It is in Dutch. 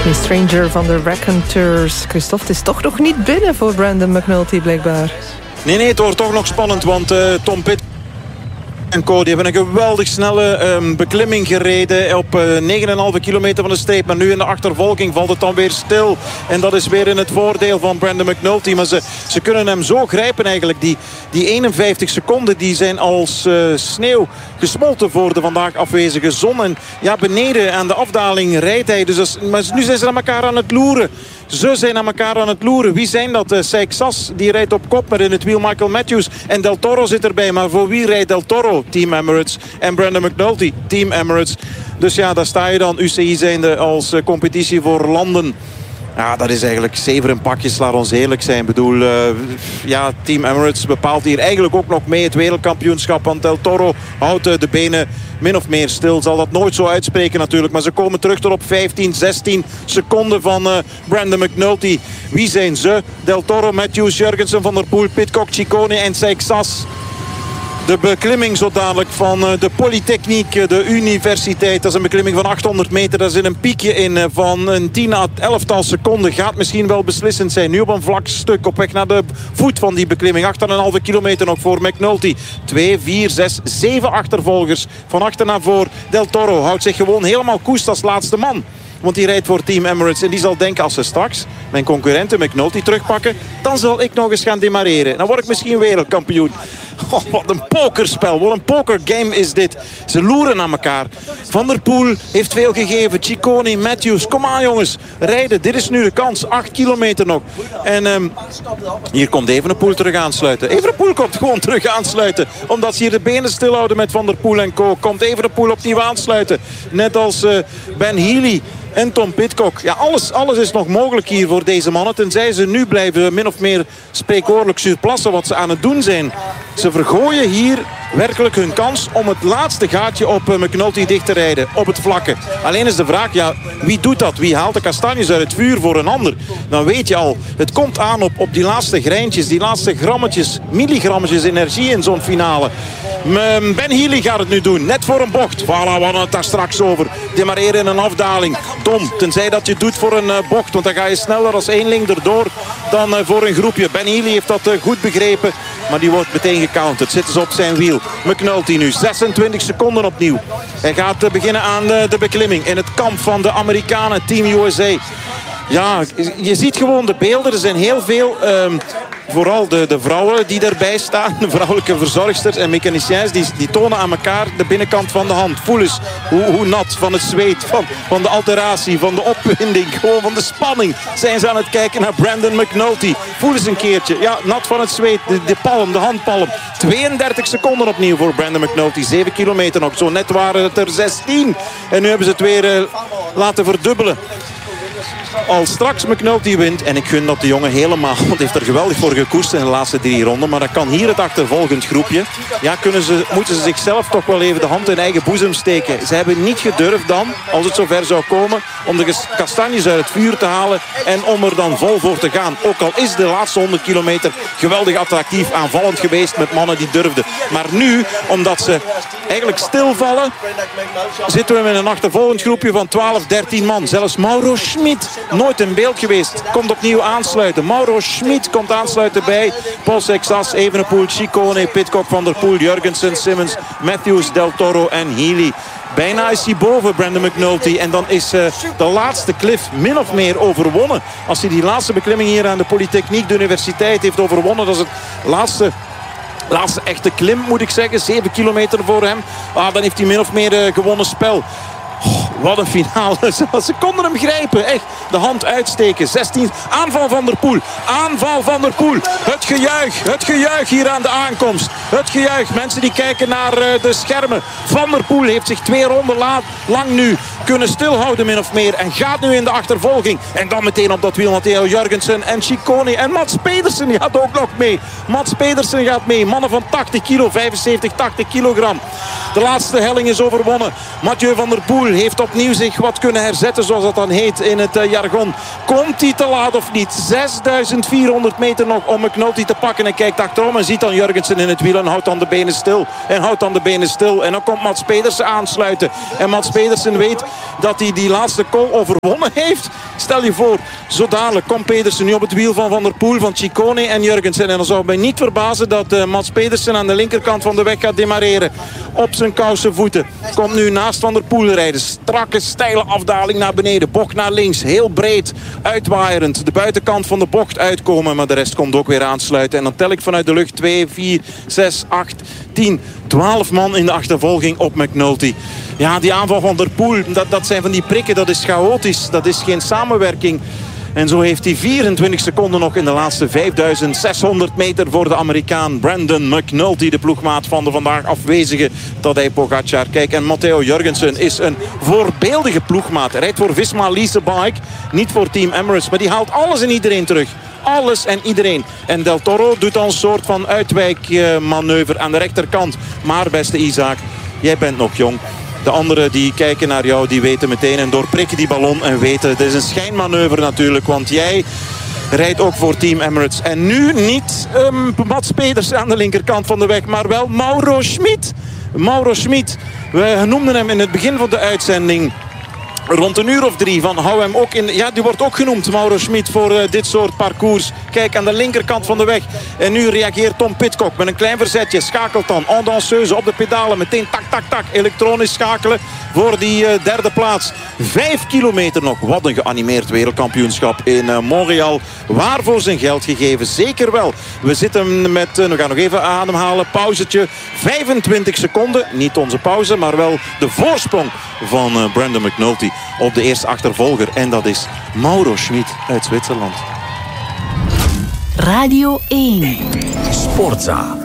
Die Stranger van de Raconteurs. Christophe, het is toch nog niet binnen voor Brandon McNulty blijkbaar. Nee, het wordt toch nog spannend, want Tom Pitcock en Co. Die hebben een geweldig snelle beklimming gereden op 9,5 kilometer van de streep. Maar nu in de achtervolging valt het dan weer stil. En dat is weer in het voordeel van Brandon McNulty. Maar ze kunnen hem zo grijpen eigenlijk. Die 51 seconden die zijn als sneeuw gesmolten voor de vandaag afwezige zon. En ja, beneden aan de afdaling rijdt hij. Dus maar nu zijn ze aan elkaar aan het loeren. Ze zijn aan elkaar aan het loeren. Wie zijn dat? Seixas, die rijdt op kop, maar in het wiel Michael Matthews. En Del Toro zit erbij. Maar voor wie rijdt Del Toro? Team Emirates. En Brandon McNulty, Team Emirates. Dus ja, daar sta je dan. UCI zijnde als competitie voor landen. Ja, dat is eigenlijk zever in pakjes, laat ons eerlijk zijn. Ik bedoel, Team Emirates bepaalt hier eigenlijk ook nog mee het wereldkampioenschap. Want Del Toro houdt de benen min of meer stil. Zal dat nooit zo uitspreken natuurlijk. Maar ze komen terug tot op 15, 16 seconden van Brandon McNulty. Wie zijn ze? Del Toro, Matthews, Jurgensen, Van der Poel, Pidcock, Ciccone en Seixas. De beklimming zo dadelijk van de Polytechniek, de universiteit. Dat is een beklimming van 800 meter. Daar zit een piekje in van een 10 à 11-tal seconden. Gaat misschien wel beslissend zijn. Nu op een vlak stuk op weg naar de voet van die beklimming. 8,5 kilometer nog voor McNulty. 2, 4, 6, 7 achtervolgers. Van achter naar voor. Del Toro houdt zich gewoon helemaal koest als laatste man. Want die rijdt voor Team Emirates. En die zal denken, als ze straks mijn concurrenten McNulty terugpakken, dan zal ik nog eens gaan demareren. Dan word ik misschien wereldkampioen. Oh, wat een pokerspel. Wat een pokergame is dit. Ze loeren aan elkaar. Van der Poel heeft veel gegeven. Ciccone, Matthews. Kom aan jongens. Rijden. Dit is nu de kans. 8 kilometer nog. En hier komt Evenepoel terug aansluiten. Evenepoel komt gewoon terug aansluiten. Omdat ze hier de benen stilhouden met Van der Poel en Co. Komt Evenepoel opnieuw aansluiten. Net als Ben Healy en Tom Pidcock. Ja, alles is nog mogelijk hier voor deze mannen. Tenzij ze nu blijven min of meer spreekwoordelijk surplassen wat ze aan het doen zijn. Ze vergooien hier werkelijk hun kans om het laatste gaatje op McNulty dicht te rijden. Op het vlakke. Alleen is de vraag, ja, wie doet dat? Wie haalt de kastanjes uit het vuur voor een ander? Dan weet je al, het komt aan op die laatste greintjes. Die laatste grammetjes, milligrammetjes energie in zo'n finale. Ben Healy gaat het nu doen. Net voor een bocht. Voilà, we hadden het daar straks over. Demareren in een afdaling. Tom, tenzij dat je het doet voor een bocht. Want dan ga je sneller als eenling erdoor dan voor een groepje. Ben Healy heeft dat goed begrepen. Maar die wordt meteen gecounterd. Zitten ze op zijn wiel. McNulty nu. 26 seconden opnieuw. Hij gaat beginnen aan de beklimming. In het kamp van de Amerikanen. Team USA. Ja, je ziet gewoon de beelden. Er zijn heel veel... Vooral de vrouwen die erbij staan. De vrouwelijke verzorgsters en mechaniciëns. Die tonen aan elkaar de binnenkant van de hand. Voel eens hoe nat van het zweet. Van de alteratie. Van de opwinding. Gewoon van de spanning. Zijn ze aan het kijken naar Brandon McNulty. Voel eens een keertje. Ja, nat van het zweet. De palm, de handpalm. 32 seconden opnieuw voor Brandon McNulty. 7 kilometer nog. Zo net waren het er 16. En nu hebben ze het weer laten verdubbelen. Als straks McNulty wint, en ik gun dat de jongen helemaal, want heeft er geweldig voor gekoerst in de laatste 3 ronden, maar dan kan hier het achtervolgend groepje. Ja, moeten ze zichzelf toch wel even de hand in eigen boezem steken. Ze hebben niet gedurfd dan, als het zover zou komen, om de kastanjes uit het vuur te halen en om er dan vol voor te gaan. Ook al is de laatste 100 kilometer geweldig attractief aanvallend geweest met mannen die durfden. Maar nu, omdat ze eigenlijk stilvallen, zitten we met een achtervolgend groepje van 12, 13 man. Zelfs Mauro Schmid, nooit in beeld geweest, komt opnieuw aansluiten. Mauro Schmid komt aansluiten bij Paul Seixas, Evenepoel, Ciccone, Pidcock, Van der Poel, Jurgensen, Simmons, Matthews, Del Toro en Healy. Bijna is hij boven Brandon McNulty. En dan is de laatste cliff min of meer overwonnen. Als hij die laatste beklimming hier aan de Polytechniek, de universiteit, heeft overwonnen. Dat is het laatste echte klim, moet ik zeggen. 7 kilometer voor hem. Dan heeft hij min of meer gewonnen spel. Oh, wat een finale. Ze konden hem grijpen. Echt. De hand uitsteken. 16. Aanval Van der Poel. Aanval Van der Poel. Het gejuich hier aan de aankomst. Het gejuich. Mensen die kijken naar de schermen. Van der Poel heeft zich 2 ronden lang nu kunnen stilhouden min of meer. En gaat nu in de achtervolging. En dan meteen op dat wiel Matteo Jurgensen en Ciccone. En Mats Pedersen gaat ook nog mee. Mats Pedersen gaat mee. Mannen van 80 kilo. 75, 80 kilogram. De laatste helling is overwonnen. Mathieu Van der Poel heeft opnieuw zich wat kunnen herzetten, zoals dat dan heet in het jargon. Komt hij te laat of niet? 6400 meter nog om McNulty te pakken. En kijkt achterom en ziet dan Jurgensen in het wiel en houdt dan de benen stil. En dan komt Mats Pedersen aansluiten. En Mats Pedersen weet, dat hij die laatste call overwonnen heeft? Stel je voor, zo dadelijk komt Pedersen nu op het wiel van Van der Poel, van Ciccone en Jurgensen. En dan zou het mij niet verbazen dat Mats Pedersen aan de linkerkant van de weg gaat demareren. Op zijn kousen voeten. Komt nu naast Van der Poel rijden. Strakke, steile afdaling naar beneden. Bocht naar links. Heel breed. Uitwaaierend. De buitenkant van de bocht uitkomen. Maar de rest komt ook weer aansluiten. En dan tel ik vanuit de lucht 2, 4, 6, 8, 10, 12 man in de achtervolging op McNulty. Ja, die aanval van der Poel, dat zijn van die prikken. Dat is chaotisch. Dat is geen samenwerking. En zo heeft hij 24 seconden nog in de laatste 5600 meter voor de Amerikaan Brandon McNulty, de ploegmaat van de vandaag afwezige Tadej Pogacar. Kijk, en Matteo Jurgensen is een voorbeeldige ploegmaat. Hij rijdt voor Visma Lease Bike, niet voor Team Emirates, maar die haalt alles en iedereen terug. Alles en iedereen. En Del Toro doet al een soort van uitwijkmanoeuvre aan de rechterkant. Maar beste Isaac, jij bent nog jong. De anderen die kijken naar jou, die weten meteen en doorprikken die ballon en weten. Het is een schijnmanoeuvre natuurlijk, want jij rijdt ook voor Team Emirates. En nu niet Mats Pedersen aan de linkerkant van de weg, maar wel Mauro Schmid. Mauro Schmid, we noemden hem in het begin van de uitzending rond een uur of 3 van hou hem ook in. Ja, die wordt ook genoemd, Mauro Schmid, voor dit soort parcours. Kijk, aan de linkerkant van de weg. En nu reageert Tom Pidcock met een klein verzetje. Schakelt dan en danseuse op de pedalen. Meteen tak, tak, tak. Elektronisch schakelen voor die derde plaats. 5 kilometer nog. Wat een geanimeerd wereldkampioenschap in Montreal. Waarvoor zijn geld gegeven? Zeker wel. We zitten met, we gaan nog even ademhalen. Pauzetje. 25 seconden. Niet onze pauze, maar wel de voorsprong van Brandon McNulty op de eerste achtervolger. En dat is Mauro Schmid uit Zwitserland. Radio 1. Sportza.